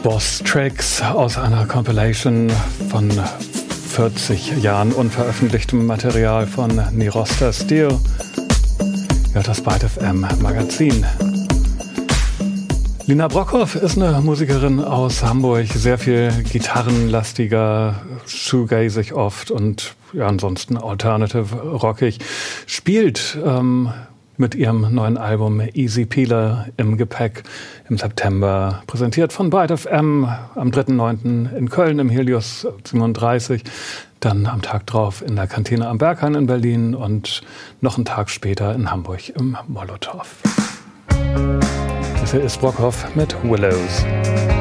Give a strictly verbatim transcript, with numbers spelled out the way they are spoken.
Boss-Tracks aus einer Compilation von vierzig Jahren unveröffentlichtem Material von Nirosta Steel. Ja, das Byte F M Magazin. Lina Brockhoff ist eine Musikerin aus Hamburg, sehr viel gitarrenlastiger, shoegazig oft und ja, ansonsten alternative rockig. Spielt ähm, mit ihrem neuen Album Easy Peeler im Gepäck im September, präsentiert von Byte F M am dritten neunten in Köln im Helios siebenunddreißig, dann am Tag drauf in der Kantine am Berghain in Berlin und noch einen Tag später in Hamburg im Molotow. Das hier ist Brockhoff mit Willows.